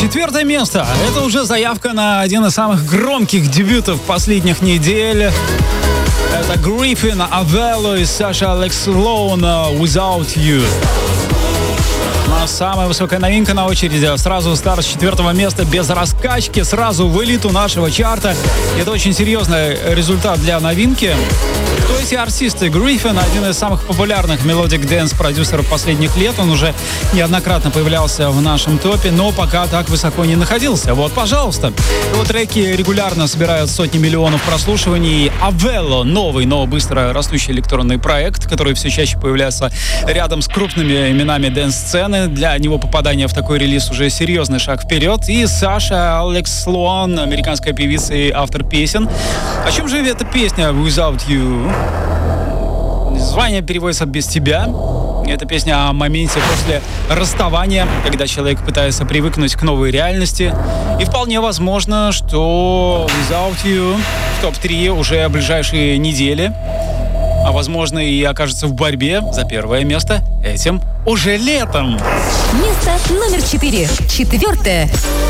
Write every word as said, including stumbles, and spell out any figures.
Четвертое место. Это уже заявка на один из самых громких дебютов последних недель. Это Гриффин, Авелло и Саша Алекс Лоун «Without You». Самая высокая новинка на очереди. Сразу старт с четвертого места без раскачки, сразу в элиту нашего чарта. Это очень серьезный результат для новинки. Кто эти артисты? Гриффин — один из самых популярных мелодик дэнс-продюсеров последних лет. Он уже неоднократно появлялся в нашем топе, но пока так высоко не находился. Вот, пожалуйста. Его треки регулярно собирают сотни миллионов прослушиваний. Авелло — новый, но быстро растущий электронный проект, который все чаще появляется рядом с крупными именами дэнс-сцены. Для него попадание в такой релиз уже серьезный шаг вперед. И Саша Алекс Лоун, американская певица и автор песен. О чем же эта песня «Without You»? Название переводится «без тебя». Это песня о моменте после расставания, когда человек пытается привыкнуть к новой реальности. И вполне возможно, что «Without You» в топ три уже в ближайшие недели. А возможно и окажется в борьбе за первое место этим уже летом. Место номер четыре. Четвертое.